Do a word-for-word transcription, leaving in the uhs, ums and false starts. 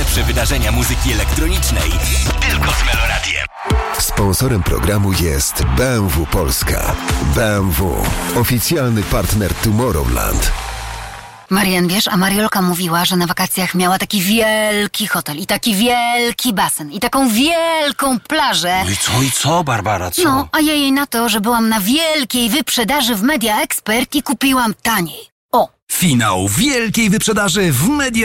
Najlepsze wydarzenia muzyki elektronicznej tylko z Meloradiem. Sponsorem programu jest B M W Polska. B M W. Oficjalny partner Tomorrowland. Marian, wiesz, a Mariolka mówiła, że na wakacjach miała taki wielki hotel i taki wielki basen i taką wielką plażę. No i co, i co, Barbara, co? No, a ja jej na to, że byłam na wielkiej wyprzedaży w Media Expert i kupiłam taniej. O! Finał wielkiej wyprzedaży w Media